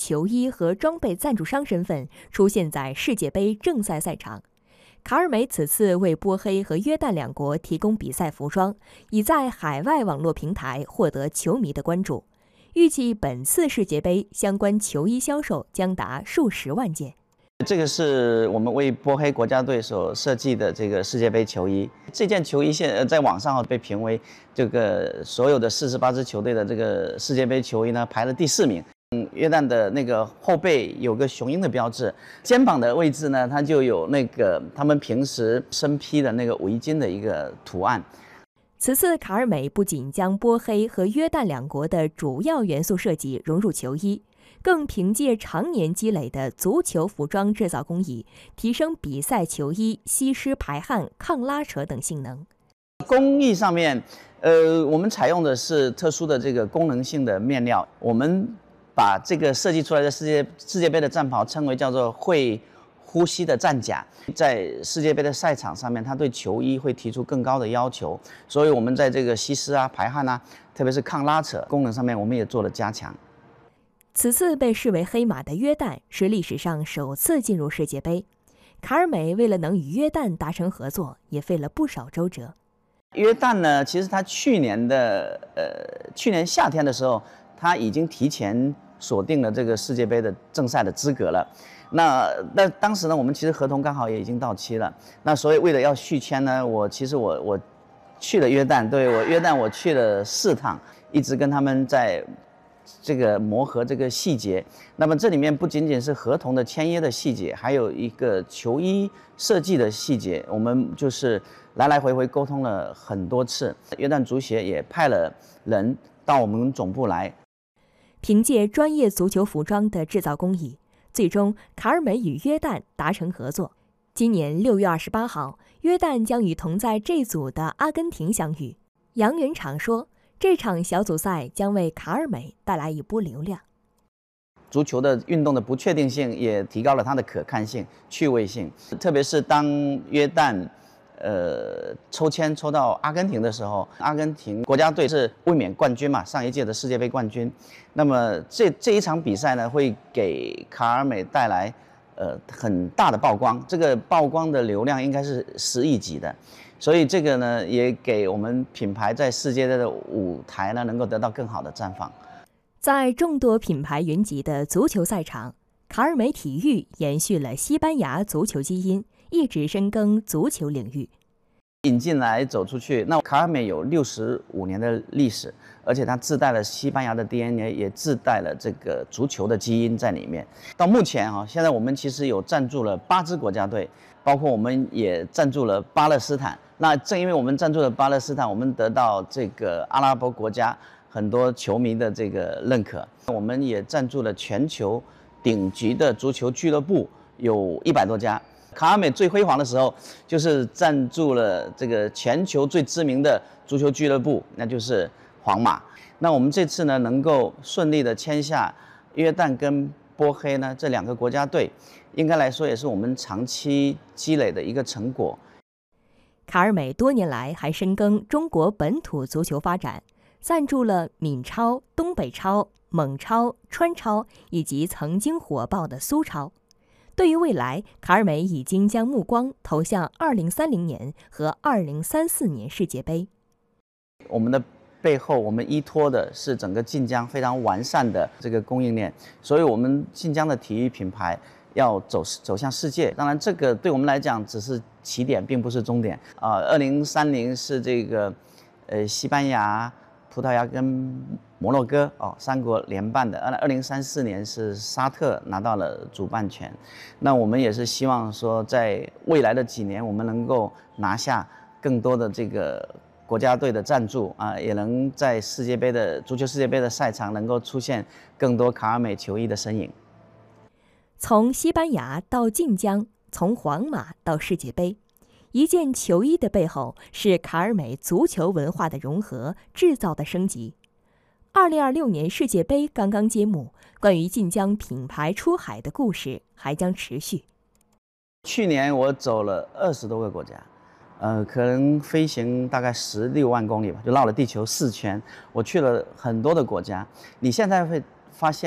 球衣和装备赞助商身份出现在世界杯正赛赛场。卡尔美此次为波黑和约旦两国提供比赛服装，已在海外网络平台获得球迷的关注。预计本次世界杯相关球衣销售将达数十万件。 这个是我们为波黑国家队所设计的这个世界杯球衣。这件球衣在网上被评为这个所有的48支球队的这个世界杯球衣呢排了第4名。约旦的那个后背有个雄鹰的标志，肩膀的位置呢，它就有那个他们平时身披的那个围巾的一个图案。 此次卡尔美不仅将波黑和约旦两国的主要元素设计融入球衣，更凭借常年积累的足球服装制造工艺，提升比赛球衣吸湿排汗、抗拉扯等性能。 工艺上面，我们采用的是特殊的这个功能性的面料，我们把这个设计出来的世界杯的战袍称为叫做会呼吸的战甲。在世界杯的赛场上面，它对球衣会提出更高的要求，所以我们在这个吸湿啊、排汗啊，特别是抗拉扯功能上面，我们也做了加强。 此次被视为黑马的约旦是历史上首次进入世界杯，卡尔美为了能与约旦达成合作，也费了不少周折。 约旦呢，其实他去年夏天的时候，他已经提前锁定了这个世界杯的正赛的资格了。那当时呢，我们其实合同刚好也已经到期了。那所以为了要续签呢，我去了约旦，约旦我去了4趟，一直跟他们在这个磨合这个细节。那么这里面不仅仅是合同的签约的细节，还有一个球衣设计的细节，我们就是来来回回沟通了很多次。约旦足协也派了人到我们总部来。 凭借专业足球服装的制造工艺，最终卡尔美与约旦达成合作。今年6月28号，约旦将与同在这组的阿根廷相遇。杨元畅说，这场小组赛将为卡尔美带来一波流量。 足球的运动的不确定性也提高了它的可看性、趣味性，特别是当约旦抽签抽到阿根廷的时候，阿根廷国家队是卫冕冠军嘛，上一届的世界杯冠军。那么这一场比赛呢，会给卡尔美带来很大的曝光，这个曝光的流量应该是10亿级的，所以这个呢也给我们品牌在世界的舞台呢能够得到更好的绽放。 在众多品牌云集的足球赛场，卡尔美体育延续了西班牙足球基因，一直深耕足球领域。 引进来走出去，那卡尔美有65年的历史，而且它自带了西班牙的 DNA， 也自带了这个足球的基因在里面。到目前现在我们其实有赞助了8支国家队，包括我们也赞助了巴勒斯坦。那正因为我们赞助了巴勒斯坦，我们得到这个阿拉伯国家很多球迷的这个认可。我们也赞助了全球顶级的足球俱乐部，有100多家。卡尔美最辉煌的时候，就是赞助了这个全球最知名的足球俱乐部，那就是皇马。那我们这次呢，能够顺利的签下约旦跟波黑呢这2个国家队，应该来说也是我们长期积累的一个成果。 卡尔美多年来还深耕中国本土足球发展，赞助了闽超、东北超、蒙超、川超以及曾经火爆的苏超。对于未来，卡尔美已经将目光投向2030年和2034年世界杯。我们的背后，我们依托的是整个晋江非常完善的这个供应链，所以我们晋江的体育品牌要走向世界。当然，这个对我们来讲只是起点，并不是终点啊。2030是这个西班牙、葡萄牙跟摩洛哥3国联办的。2034年是沙特拿到了主办权。那我们也是希望说，在未来的几年，我们能够拿下更多的这个国家队的赞助啊，也能在足球世界杯的赛场能够出现更多卡尔美球衣的身影。 从西班牙到晋江，从皇马到世界杯，一件球衣的背后是卡尔美足球文化的融合、制造的升级。2026年世界杯刚刚揭幕，关于晋江品牌出海的故事还将持续。 去年我走了20多个国家，可能飞行大概16万公里吧，就绕了地球4圈。我去了很多的国家。你现在会发现。